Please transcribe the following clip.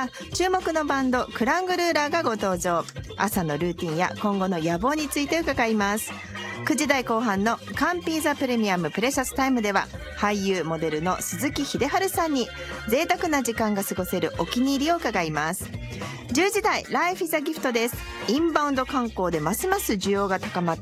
は注目のバンドクラングルーラーがご登場。朝のルーティンや今後の野望について伺います。9時台後半のカンピーザプレミアムプレシャスタイムでは、俳優モデルの鈴木秀春さんに贅沢な時間が過ごせるお気に入りを伺います。10時台 Life is a Gift です。インバウンド観光でますます需要が高まっ